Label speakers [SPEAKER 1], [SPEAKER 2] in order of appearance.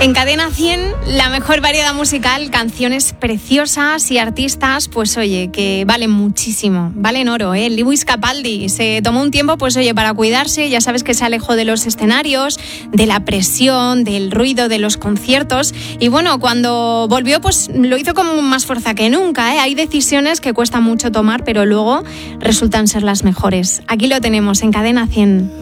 [SPEAKER 1] En Cadena 100, la mejor variedad musical, canciones preciosas y artistas, pues oye, que valen muchísimo, valen oro, ¿eh? Lewis Capaldi se tomó un tiempo, pues oye, para cuidarse, ya sabes que se alejó de los escenarios, de la presión, del ruido de los conciertos, y bueno, cuando volvió, pues lo hizo con más fuerza que nunca, ¿eh? Hay decisiones que cuesta mucho tomar, pero luego resultan ser las mejores. Aquí lo tenemos en Cadena 100.